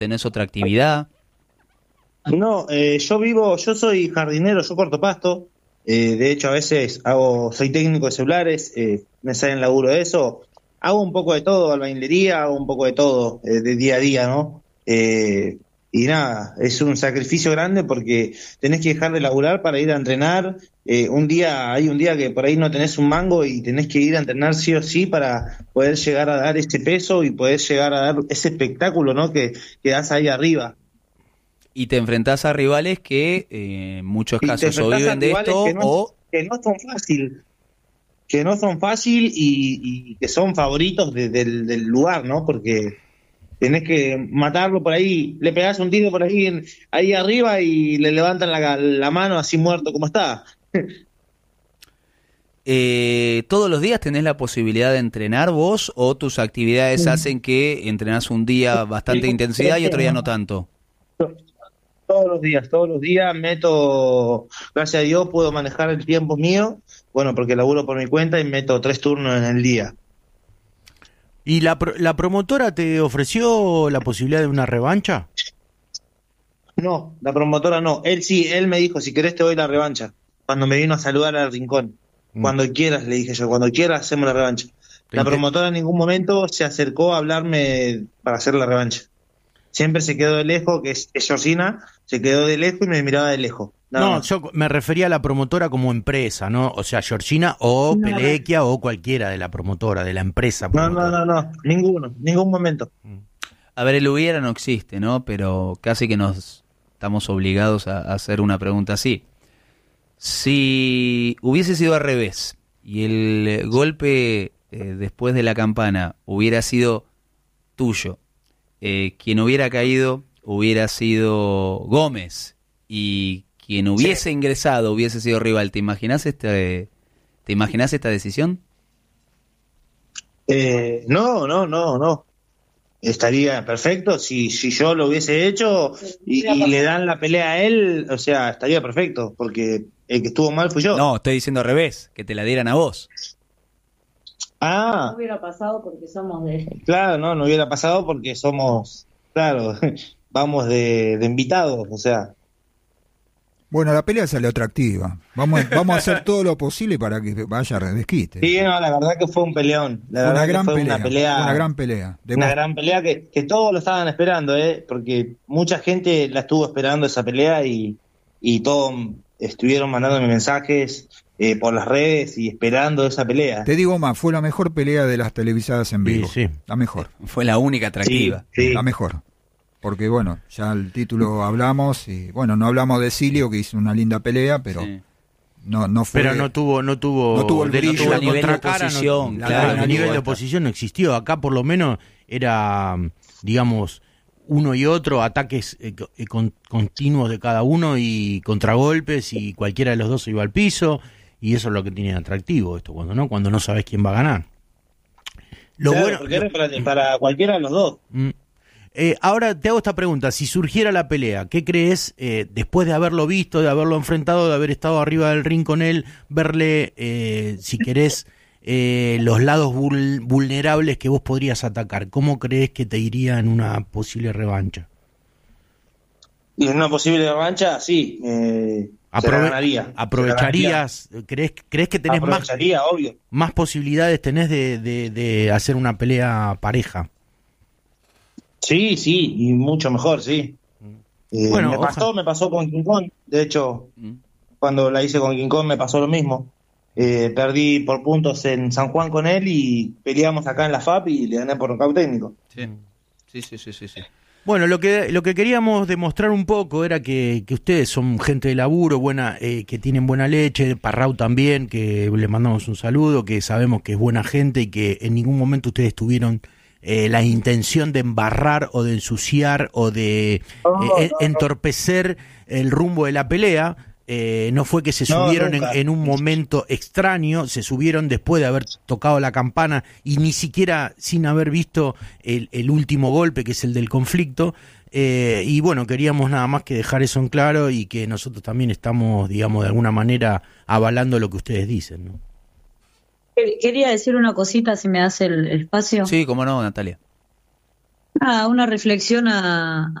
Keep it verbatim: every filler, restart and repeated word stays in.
¿Tenés otra actividad? No, eh, yo vivo, yo soy jardinero, yo corto pasto. Eh, de hecho, a veces hago, soy técnico de celulares, eh, me sale en laburo de eso. Hago un poco de todo, albañilería, hago un poco de todo, eh, de día a día, ¿no? Eh, y nada, es un sacrificio grande porque tenés que dejar de laburar para ir a entrenar. Eh, un día, hay un día que por ahí no tenés un mango y tenés que ir a entrenar sí o sí para poder llegar a dar ese peso y poder llegar a dar ese espectáculo, ¿no? Que, que das ahí arriba. Y te enfrentás a rivales que eh, en muchos Y te casos o enfrentás a viven de rivales esto que no, o... que no son fácil, que no son fácil y, y que son favoritos de- del, del lugar, ¿no? Porque tenés que matarlo por ahí, le pegás un tiro por ahí, en- ahí arriba y le levantan la, la mano así muerto como está. Eh, ¿Todos los días tenés la posibilidad de entrenar vos o tus actividades hacen que entrenás un día bastante intensidad y otro día no tanto? Todos los días, todos los días meto, gracias a Dios puedo manejar el tiempo mío, bueno, porque laburo por mi cuenta y meto tres turnos en el día. ¿Y la, pro- la promotora te ofreció la posibilidad de una revancha? No, la promotora no, él sí, él me dijo, si querés te doy la revancha, cuando me vino a saludar al rincón. Mm. Cuando quieras, le dije yo, cuando quieras hacemos la revancha. La promotora en ningún momento se acercó a hablarme para hacer la revancha. Siempre se quedó de lejos, que es, es Georgina, se quedó de lejos y me miraba de lejos. Nada No, más. yo me refería a la promotora como empresa, ¿no? O sea, Georgina o No. Pelequia o cualquiera de la promotora, de la empresa No, promotora. no, no, no, ninguno, ningún momento. A ver, el hubiera no existe, ¿no? Pero casi que nos estamos obligados a, a hacer una pregunta así. Si hubiese sido al revés y el golpe eh, después de la campana hubiera sido tuyo, eh, quien hubiera caído hubiera sido Gómez y quien hubiese Sí. ingresado hubiese sido rival, ¿te imaginás este, te imaginás esta decisión? Eh, no, no, no, no. Estaría perfecto si, si yo lo hubiese hecho y, y le dan la pelea a él, o sea, estaría perfecto, porque el que estuvo mal fui yo. No, estoy diciendo al revés, que te la dieran a vos. Ah, No hubiera pasado porque somos de... claro, no, no hubiera pasado porque somos, claro, vamos de, de invitados, o sea. Bueno, la pelea sale atractiva. Vamos, vamos a hacer todo lo posible para que vaya a desquite. Sí, no, la verdad que fue un peleón. La Fue verdad una que gran fue pelea, una pelea. fue una gran pelea. De Una vos- gran pelea que, que todos lo estaban esperando, ¿eh? Porque mucha gente la estuvo esperando esa pelea y, y todos estuvieron mandándome mensajes eh, por las redes y esperando esa pelea. Te digo más, fue la mejor pelea de las televisadas en vivo. Sí, sí. La mejor. Fue la única atractiva. Sí, sí. La mejor. Porque bueno, ya el título hablamos y bueno, no hablamos de Silio que hizo una linda pelea, pero Sí. no no fue Pero no tuvo, no tuvo, No tuvo el de- brillo, tuvo a nivel de contracara, no- oposición, la- claro, a no nivel tuvo de esta. oposición no existió. Acá por lo menos era, digamos, uno y otro, ataques eh, co- eh, con- continuos de cada uno y contragolpes y cualquiera de los dos se iba al piso y eso es lo que tiene de atractivo esto, cuando no, cuando no sabes quién va a ganar. Lo Claro, bueno, porque era para, para cualquiera de los dos. Mm. Eh, ahora te hago esta pregunta, si surgiera la pelea, ¿qué crees eh, después de haberlo visto, de haberlo enfrentado, de haber estado arriba del ring con él, verle, eh, si querés, eh, los lados vul- vulnerables que vos podrías atacar? ¿Cómo crees que te iría en una posible revancha? Y en una posible revancha, sí, eh, se la Aprove- ganaría. Se la ¿Aprovecharías, crees, crees que ganaría. tenés más, Aprovecharía, obvio. más posibilidades tenés de, de, de hacer una pelea pareja? Sí, sí, y mucho mejor, sí. Eh, Bueno, me pasó, oja- me pasó con King Kong. De hecho, Mm. cuando la hice con King Kong me pasó lo mismo. Eh, perdí por puntos en San Juan con él y peleamos acá en la F A P y le gané por nocaut técnico. Sí. Sí, sí, sí, sí, sí. Bueno, lo que lo que queríamos demostrar un poco era que, que ustedes son gente de laburo, buena, eh, que tienen buena leche, Parrau también, que le mandamos un saludo, que sabemos que es buena gente y que en ningún momento ustedes tuvieron eh, la intención de embarrar o de ensuciar o de No, eh, no, entorpecer el rumbo de la pelea. Eh, no fue que se No, subieron en, nunca. en un momento extraño, se subieron después de haber tocado la campana y ni siquiera sin haber visto el, el último golpe, que es el del conflicto. Eh, y bueno, queríamos nada más que dejar eso en claro y que nosotros también estamos, digamos, de alguna manera avalando lo que ustedes dicen, ¿no? Quería decir una cosita, si me das el, el espacio. Sí, cómo no, Natalia. Nada, una reflexión a,